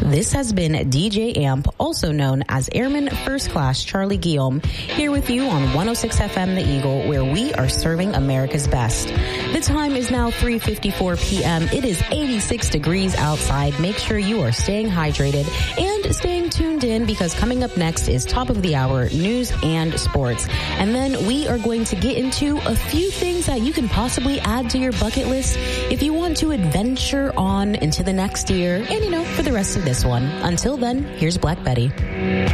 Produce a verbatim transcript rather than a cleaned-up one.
This has been D J Amp, also known as Airman First Class Charlie Guillaume, here with you on one oh six F M The Eagle, where we are serving America's best. The time is now three fifty-four p.m. It is eighty-six degrees outside. Make sure you are staying hydrated and staying tuned in, because coming up next is top of the hour news and sports. And then we are going to get into a few things that you can possibly add to your bucket list if you want to adventure on into the next year and, you know, for the rest of this one. Until then, here's Black Betty.